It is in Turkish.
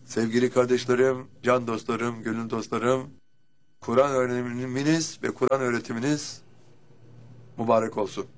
Sevgili kardeşlerim, can dostlarım, gönül dostlarım, Kur'an öğreniminiz ve Kur'an öğretiminiz mübarek olsun.